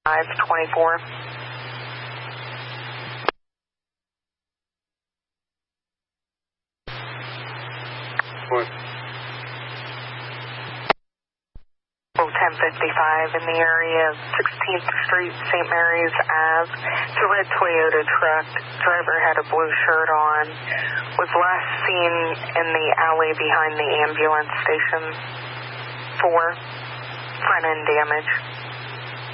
524. What? 1055 in the area of 16th Street, St. Mary's Ave. It's a red Toyota truck. Driver had a blue shirt on. Was last seen in the alley behind the ambulance station. 4. Front end damage.